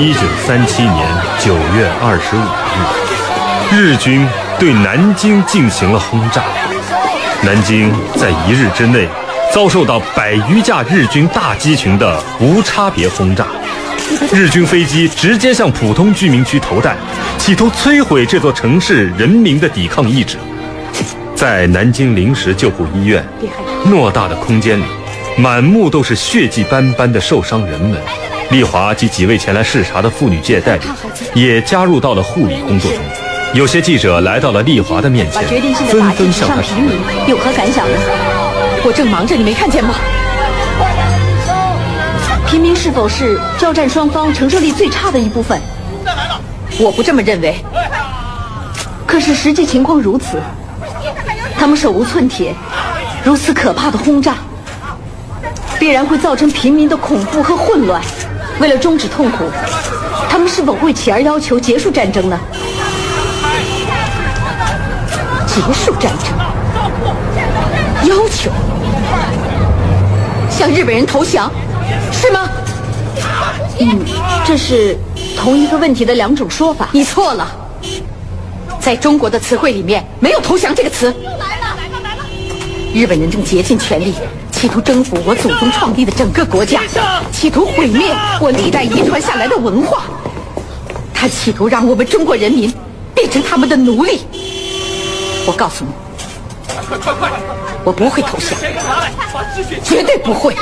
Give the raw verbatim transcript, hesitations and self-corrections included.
一九三七年九月二十五日，日军对南京进行了轰炸。南京在一日之内遭受到百余架日军大机群的无差别轰炸，日军飞机直接向普通居民区投弹，企图摧毁这座城市人民的抵抗意志。在南京临时救护医院偌大的空间里，满目都是血迹斑斑的受伤人们。丽华及几位前来视察的妇女界代表也加入到了护理工作中。有些记者来到了丽华的面前，纷纷向她提问： 有何感想呢？我正忙着，你没看见吗？平民是否是交战双方承受力最差的一部分？我不这么认为。可是实际情况如此，他们手无寸铁，如此可怕的轰炸，必然会造成平民的恐怖和混乱。为了终止痛苦，他们是否会起而要求结束战争呢？结束战争？要求向日本人投降，是吗？嗯，这是同一个问题的两种说法。你错了，在中国的词汇里面没有投降这个词。日本人正竭尽全力企图征服我祖宗创立的整个国家，企图毁灭我历代遗传下来的文化，他企图让我们中国人民变成他们的奴隶。我告诉你，我不会投降，绝对不会。